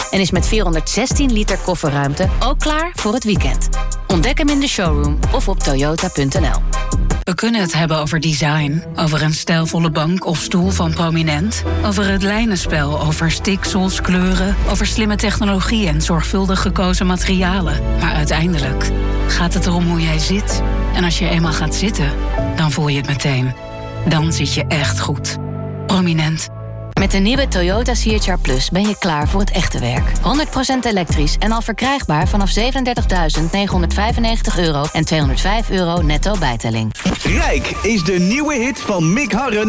En is met 416 liter kofferruimte ook klaar voor het weekend. Ontdek hem in de showroom of op toyota.nl. We kunnen het hebben over design, over een stijlvolle bank of stoel van Prominent, over het lijnenspel, over stiksels, kleuren, over slimme technologie en zorgvuldig gekozen materialen. Maar uiteindelijk gaat het erom hoe jij zit. En als je eenmaal gaat zitten, dan voel je het meteen. Dan zit je echt goed. Prominent. Met de nieuwe Toyota CHR Plus ben je klaar voor het echte werk. 100% elektrisch en al verkrijgbaar vanaf €37.995 en €205 netto bijtelling. Rijk is de nieuwe hit van Mick Harren